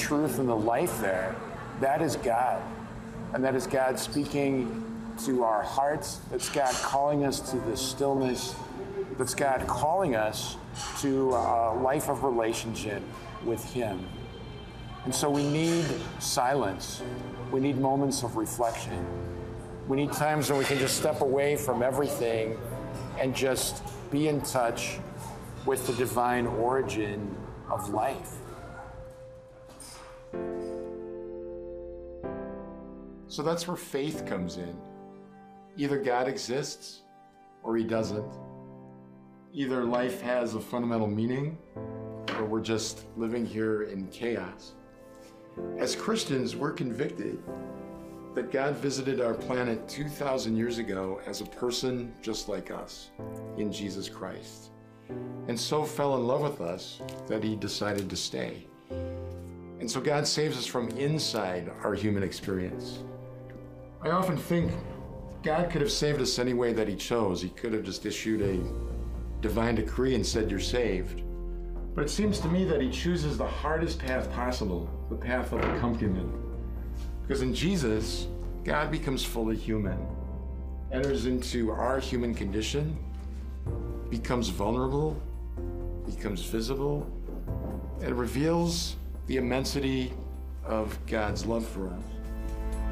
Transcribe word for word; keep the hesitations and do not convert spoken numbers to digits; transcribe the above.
truth and the life there, that is God. And that is God speaking to our hearts. That's God calling us to this stillness. That's God calling us to a life of relationship with Him. And so we need silence. We need moments of reflection. We need times when we can just step away from everything and just be in touch with the divine origin of life. So that's where faith comes in. Either God exists or He doesn't. Either life has a fundamental meaning or we're just living here in chaos. As Christians, we're convicted that God visited our planet two thousand years ago as a person just like us in Jesus Christ, and so fell in love with us that He decided to stay. And so God saves us from inside our human experience. I often think God could have saved us any way that He chose. He could have just issued a divine decree and said, "You're saved." But it seems to me that He chooses the hardest path possible, the path of accompaniment. Because in Jesus, God becomes fully human, enters into our human condition, becomes vulnerable, becomes visible, and reveals the immensity of God's love for us.